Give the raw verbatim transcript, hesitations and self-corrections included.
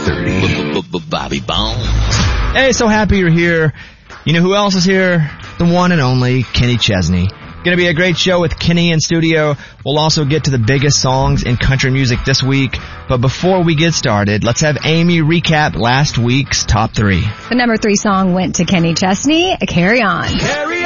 thirty. Bobby Bones. Hey, so happy you're here. You know who else is here? The one and only Kenny Chesney. Gonna be a great show with Kenny in studio. We'll also get to the biggest songs in country music this week. But before we get started, let's have Amy recap last week's top three. The number three song went to Kenny Chesney, Carry On. Carry